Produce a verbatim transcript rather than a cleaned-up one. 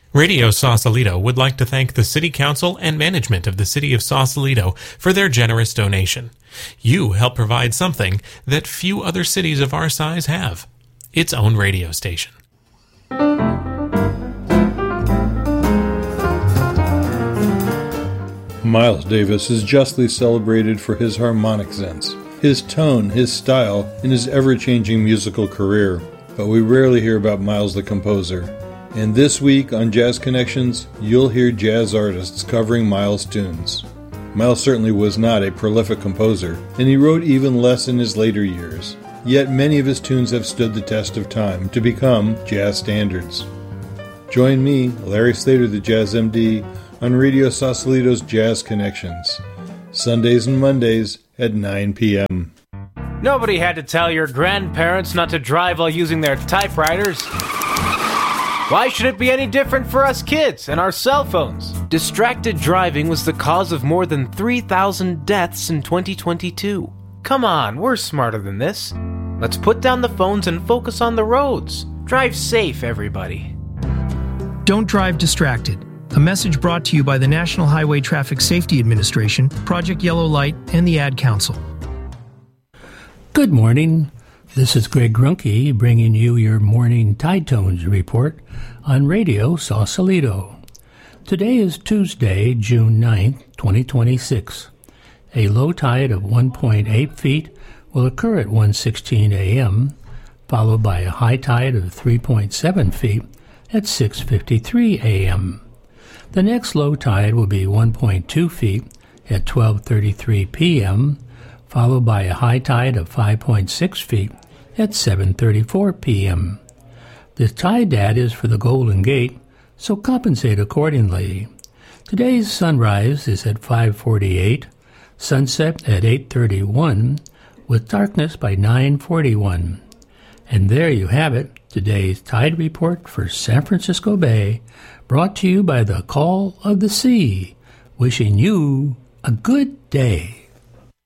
Radio Sausalito would like to thank the City Council and management of the City of Sausalito for their generous donation. You help provide something that few other cities of our size have: its own radio station. Miles Davis is justly celebrated for his harmonic sense, his tone, his style, and his ever-changing musical career. But we rarely hear about Miles the composer. And this week on Jazz Connections, you'll hear jazz artists covering Miles' tunes. Miles certainly was not a prolific composer, and he wrote even less in his later years. Yet many of his tunes have stood the test of time to become jazz standards. Join me, Larry Slater, the Jazz M D, on Radio Sausalito's Jazz Connections, Sundays and Mondays at nine p.m. Nobody had to tell your grandparents not to drive while using their typewriters. Why should it be any different for us kids and our cell phones? Distracted driving was the cause of more than three thousand deaths in twenty twenty-two. Come on, we're smarter than this. Let's put down the phones and focus on the roads. Drive safe, everybody. Don't drive distracted. A message brought to you by the National Highway Traffic Safety Administration, Project Yellow Light, and the Ad Council. Good morning. This is Greg Grunke bringing you your morning Tide Tones report on Radio Sausalito. Today is Tuesday, June ninth, twenty twenty-six. A low tide of one point eight feet will occur at one sixteen a.m., followed by a high tide of three point seven feet at six fifty-three a.m. The next low tide will be one point two feet at twelve thirty-three p.m., followed by a high tide of five point six feet at seven thirty-four p.m. The tide data is for the Golden Gate, so compensate accordingly. Today's sunrise is at five forty-eight, sunset at eight thirty-one, with darkness by nine forty-one. And there you have it, today's tide report for San Francisco Bay, brought to you by the Call of the Sea, wishing you a good day.